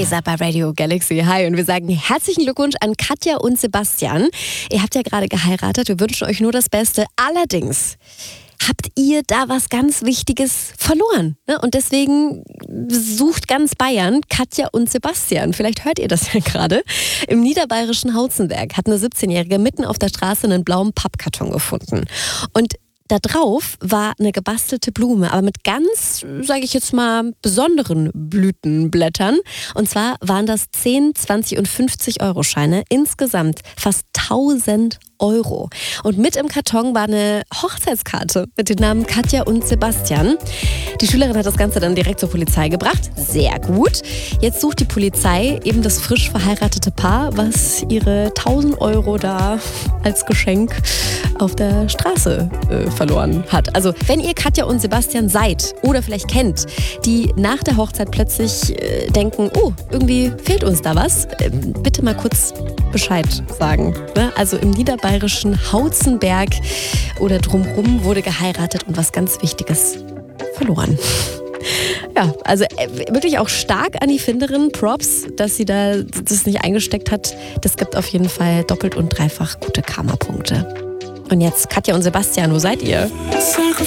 Ihr seid bei Radio Galaxy. Hi, und wir sagen herzlichen Glückwunsch an Katja und Sebastian. Ihr habt ja gerade geheiratet. Wir wünschen euch nur das Beste. Allerdings habt ihr da was ganz Wichtiges verloren. Ne? Und deswegen sucht ganz Bayern Katja und Sebastian. Vielleicht hört ihr das ja gerade. Im niederbayerischen Hauzenberg hat eine 17-Jährige mitten auf der Straße einen blauen Pappkarton gefunden. Und da drauf war eine gebastelte Blume, aber mit ganz, sage ich jetzt mal, besonderen Blütenblättern. Und zwar waren das 10, 20 und 50-Euro-Scheine. Insgesamt fast 1000 Euro. Und mit im Karton war eine Hochzeitskarte mit den Namen Katja und Sebastian. Die Schülerin hat das Ganze dann direkt zur Polizei gebracht. Sehr gut. Jetzt sucht die Polizei eben das frisch verheiratete Paar, was ihre 1000 Euro da als Geschenk auf der Straße verloren hat. Also wenn ihr Katja und Sebastian seid oder vielleicht kennt, die nach der Hochzeit plötzlich denken, oh, irgendwie fehlt uns da was, bitte mal kurz Bescheid sagen. Ne? Also im niederbayerischen Hauzenberg oder drumherum wurde geheiratet und was ganz Wichtiges verloren. Ja, also wirklich auch stark an die Finderin. Props, dass sie da das nicht eingesteckt hat. Das gibt auf jeden Fall doppelt und dreifach gute Karma-Punkte. Und jetzt Katja und Sebastian, wo seid ihr?